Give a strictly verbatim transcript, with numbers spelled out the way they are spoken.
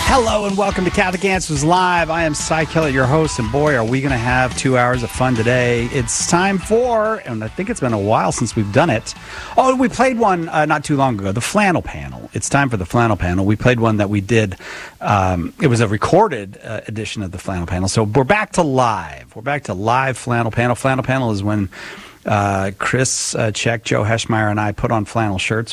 Hello and welcome to Catholic Answers Live. I am Cy Kellett, your host, and boy, are we going to have two hours of fun today. It's time for, and I think it's been a while since we've done it. Oh, we played one uh, not too long ago, the Flannel Panel. It's time for the Flannel Panel. We played one that we did. Um, it was a recorded uh, edition of the Flannel Panel. So we're back to live. We're back to live Flannel Panel. Flannel Panel is when Uh, Chris uh, Check, Joe Heschmeyer, and I put on flannel shirts